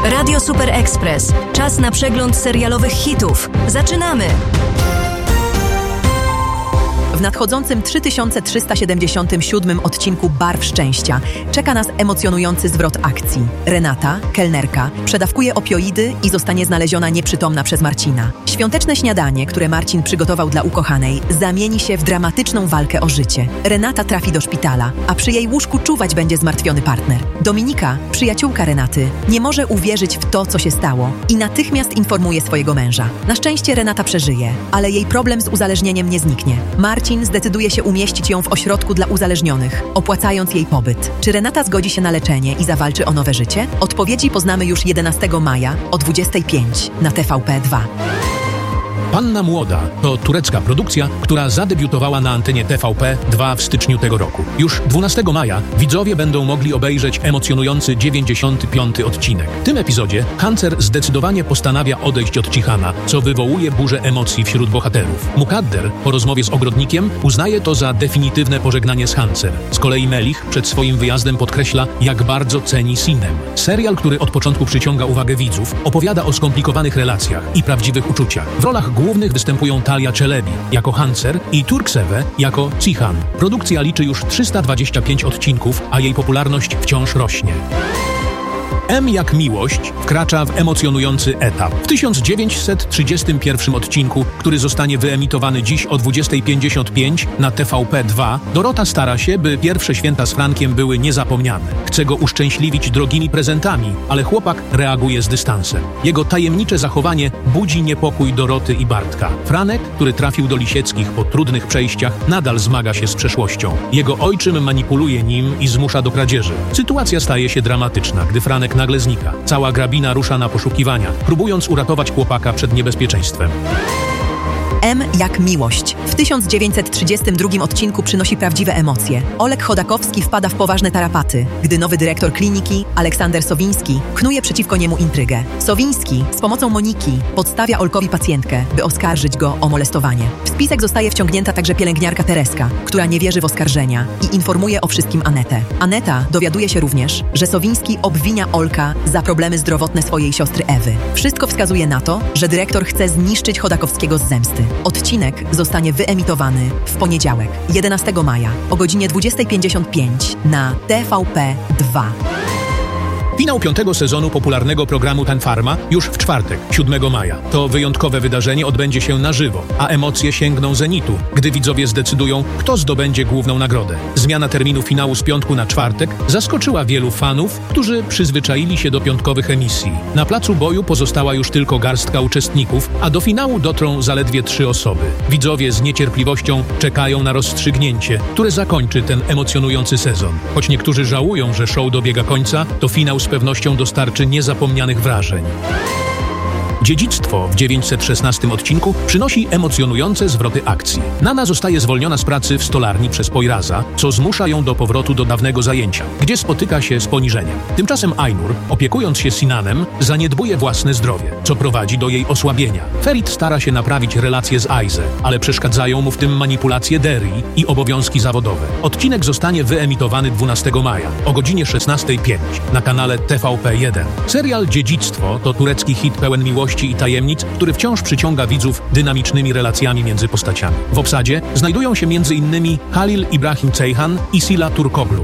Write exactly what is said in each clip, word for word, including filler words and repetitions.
Radio Super Express. Czas na przegląd serialowych hitów. Zaczynamy! W nadchodzącym trzy tysiące trzysta siedemdziesiątym siódmym odcinku Barw Szczęścia czeka nas emocjonujący zwrot akcji. Renata, kelnerka, przedawkuje opioidy i zostanie znaleziona nieprzytomna przez Marcina. Świąteczne śniadanie, które Marcin przygotował dla ukochanej, zamieni się w dramatyczną walkę o życie. Renata trafi do szpitala, a przy jej łóżku czuwać będzie zmartwiony partner. Dominika, przyjaciółka Renaty, nie może uwierzyć w to, co się stało i natychmiast informuje swojego męża. Na szczęście Renata przeżyje, ale jej problem z uzależnieniem nie zniknie. Marcin zdecyduje się umieścić ją w ośrodku dla uzależnionych, opłacając jej pobyt. Czy Renata zgodzi się na leczenie i zawalczy o nowe życie? Odpowiedzi poznamy już jedenastego maja o dwudziestej piątej na T V P dwa. Panna Młoda to turecka produkcja, która zadebiutowała na antenie T V P dwa w styczniu tego roku. Już dwunastego maja widzowie będą mogli obejrzeć emocjonujący dziewięćdziesiąty piąty odcinek. W tym epizodzie Hancer zdecydowanie postanawia odejść od Cihana, co wywołuje burzę emocji wśród bohaterów. Mukadder po rozmowie z ogrodnikiem uznaje to za definitywne pożegnanie z Hancer. Z kolei Melich przed swoim wyjazdem podkreśla, jak bardzo ceni Sinem. Serial, który od początku przyciąga uwagę widzów, opowiada o skomplikowanych relacjach i prawdziwych uczuciach. W rolach głównych występują Talia Çelebi jako Hancer i Turksewe jako Cihan. Produkcja liczy już trzysta dwadzieścia pięć odcinków, a jej popularność wciąż rośnie. M jak miłość wkracza w emocjonujący etap. W tysiąc dziewięćset trzydziestym pierwszym odcinku, który zostanie wyemitowany dziś o dwudziestej pięćdziesiąt pięć na T V P dwa, Dorota stara się, by pierwsze święta z Frankiem były niezapomniane. Chce go uszczęśliwić drogimi prezentami, ale chłopak reaguje z dystansem. Jego tajemnicze zachowanie budzi niepokój Doroty i Bartka. Franek, który trafił do Lisieckich po trudnych przejściach, nadal zmaga się z przeszłością. Jego ojczym manipuluje nim i zmusza do kradzieży. Sytuacja staje się dramatyczna, gdy Franek nagle znika. Cała grabina rusza na poszukiwania, próbując uratować chłopaka przed niebezpieczeństwem. M jak miłość. W tysiąc dziewięćset trzydziestym drugim odcinku przynosi prawdziwe emocje. Oleg Chodakowski wpada w poważne tarapaty, gdy nowy dyrektor kliniki, Aleksander Sowiński, knuje przeciwko niemu intrygę. Sowiński z pomocą Moniki podstawia Olkowi pacjentkę, by oskarżyć go o molestowanie. W spisek zostaje wciągnięta także pielęgniarka Tereska, która nie wierzy w oskarżenia i informuje o wszystkim Anetę. Aneta dowiaduje się również, że Sowiński obwinia Olka za problemy zdrowotne swojej siostry Ewy. Wszystko wskazuje na to, że dyrektor chce zniszczyć Chodakowskiego z zemsty. Odcinek zostanie wyemitowany w poniedziałek, jedenastego maja o godzinie dwudziestej pięćdziesiąt pięć na T V P dwa. Finał piątego sezonu popularnego programu Ten Pharma już w czwartek, siódmego maja. To wyjątkowe wydarzenie odbędzie się na żywo, a emocje sięgną zenitu, gdy widzowie zdecydują, kto zdobędzie główną nagrodę. Zmiana terminu finału z piątku na czwartek zaskoczyła wielu fanów, którzy przyzwyczaili się do piątkowych emisji. Na placu boju pozostała już tylko garstka uczestników, a do finału dotrą zaledwie trzy osoby. Widzowie z niecierpliwością czekają na rozstrzygnięcie, które zakończy ten emocjonujący sezon. Choć niektórzy żałują, że show dobiega końca, to finał z pewnością dostarczy niezapomnianych wrażeń. Dziedzictwo w dziewięćset szesnastym odcinku przynosi emocjonujące zwroty akcji. Nana zostaje zwolniona z pracy w stolarni przez Poyraza, co zmusza ją do powrotu do dawnego zajęcia, gdzie spotyka się z poniżeniem. Tymczasem Ainur, opiekując się Sinanem, zaniedbuje własne zdrowie, co prowadzi do jej osłabienia. Ferit stara się naprawić relacje z Aize, ale przeszkadzają mu w tym manipulacje Derry i obowiązki zawodowe. Odcinek zostanie wyemitowany dwunastego maja o godzinie szesnastej pięć na kanale T V P jeden. Serial Dziedzictwo to turecki hit pełen miłości i tajemnic, który wciąż przyciąga widzów dynamicznymi relacjami między postaciami. W obsadzie znajdują się między innymi Halil Ibrahim Ceyhan i Sila Turkoglu.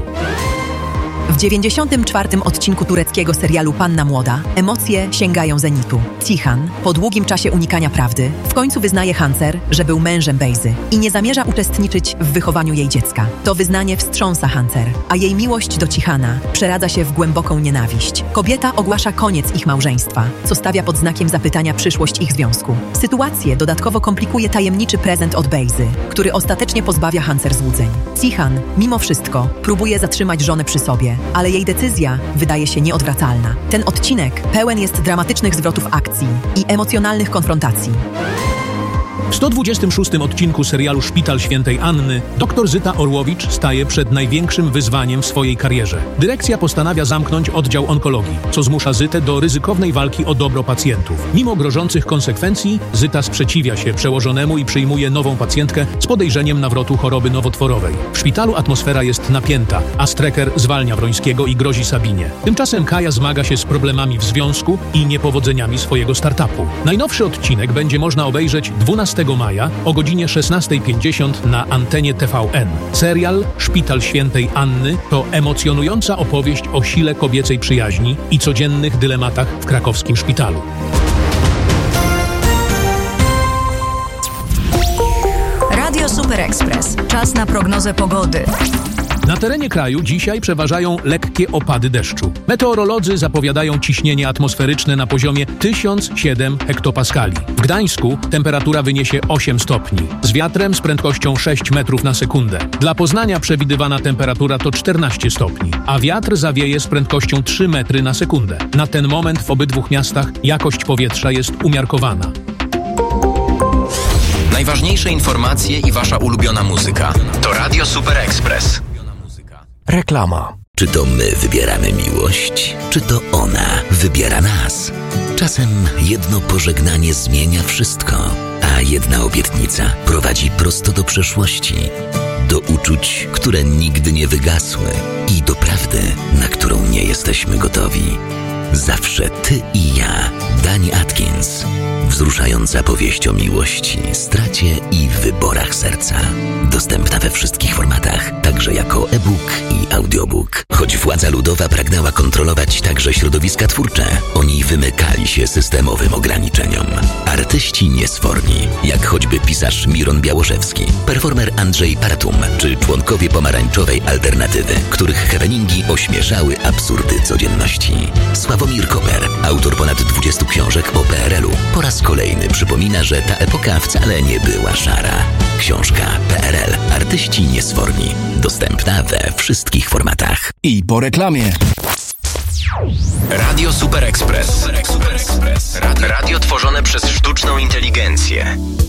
W dziewięćdziesiątym czwartym odcinku tureckiego serialu Panna Młoda emocje sięgają zenitu. Cihan, po długim czasie unikania prawdy, w końcu wyznaje Hancer, że był mężem Bejzy i nie zamierza uczestniczyć w wychowaniu jej dziecka. To wyznanie wstrząsa Hancer, a jej miłość do Cihana przeradza się w głęboką nienawiść. Kobieta ogłasza koniec ich małżeństwa, co stawia pod znakiem zapytania przyszłość ich związku. Sytuację dodatkowo komplikuje tajemniczy prezent od Bejzy, który ostatecznie pozbawia Hancer złudzeń. Cihan, mimo wszystko, próbuje zatrzymać żonę przy sobie, ale jej decyzja wydaje się nieodwracalna. Ten odcinek pełen jest dramatycznych zwrotów akcji i emocjonalnych konfrontacji. W sto dwudziestym szóstym odcinku serialu Szpital Świętej Anny dr Zyta Orłowicz staje przed największym wyzwaniem w swojej karierze. Dyrekcja postanawia zamknąć oddział onkologii, co zmusza Zytę do ryzykownej walki o dobro pacjentów. Mimo grożących konsekwencji, Zyta sprzeciwia się przełożonemu i przyjmuje nową pacjentkę z podejrzeniem nawrotu choroby nowotworowej. W szpitalu atmosfera jest napięta, a Strecker zwalnia Wrońskiego i grozi Sabinie. Tymczasem Kaja zmaga się z problemami w związku i niepowodzeniami swojego startupu. Najnowszy odcinek będzie można obejrzeć dwunastego maja o godzinie szesnastej pięćdziesiąt na antenie T V N. Serial Szpital Świętej Anny to emocjonująca opowieść o sile kobiecej przyjaźni i codziennych dylematach w krakowskim szpitalu. Radio Super Express. Czas na prognozę pogody. Na terenie kraju dzisiaj przeważają lekkie opady deszczu. Meteorolodzy zapowiadają ciśnienie atmosferyczne na poziomie tysiąc siedem hektopaskali. W Gdańsku temperatura wyniesie osiem stopni, z wiatrem z prędkością sześć metrów na sekundę. Dla Poznania przewidywana temperatura to czternaście stopni, a wiatr zawieje z prędkością trzy metry na sekundę. Na ten moment w obydwu miastach jakość powietrza jest umiarkowana. Najważniejsze informacje i wasza ulubiona muzyka. To Radio Super Express. Reklama. Czy to my wybieramy miłość, czy to ona wybiera nas? Czasem jedno pożegnanie zmienia wszystko, a jedna obietnica prowadzi prosto do przeszłości, do uczuć, które nigdy nie wygasły i do prawdy, na którą nie jesteśmy gotowi. Zawsze ty i ja. Dani Atkins. Wzruszająca powieść o miłości, stracie i wyborach serca. Dostępna we wszystkich formatach, także jako e-book i audiobook. Choć władza ludowa pragnęła kontrolować także środowiska twórcze, oni wymykali się systemowym ograniczeniom. Artyści niesforni, jak choćby pisarz Miron Białoszewski, performer Andrzej Partum, czy członkowie pomarańczowej alternatywy, których happeningi ośmieszały absurdy codzienności. Sławomir Koper, autor ponad dwudziestu książek o P R L u, po raz kolejny przypomina, że ta epoka wcale nie była szara. Książka P R L. Artyści niesforni. Dostępna we wszystkich formatach. I po reklamie. Radio Super Express. Radio tworzone przez sztuczną inteligencję.